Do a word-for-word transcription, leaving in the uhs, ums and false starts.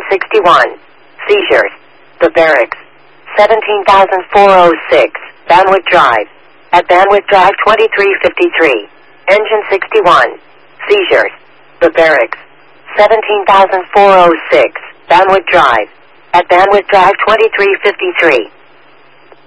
sixty-one. Seizures. The Barracks. seventeen thousand four hundred six. Banwood Drive. At Banwood Drive twenty-three fifty-three. Engine sixty-one. Seizures. The Barracks. seventeen thousand four hundred six. Banwood Drive. At Banwood Drive twenty-three fifty-three.